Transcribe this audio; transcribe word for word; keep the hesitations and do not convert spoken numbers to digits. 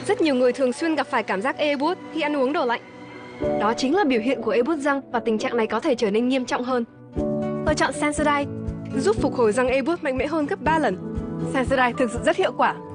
Rất nhiều người thường xuyên gặp phải cảm giác ê buốt khi ăn uống đồ lạnh. Đó chính là biểu hiện của ê buốt răng và tình trạng này có thể trở nên nghiêm trọng hơn. Tôi chọn Sensodyne, giúp phục hồi răng ê buốt mạnh mẽ hơn gấp ba lần. Sensodyne thực sự rất hiệu quả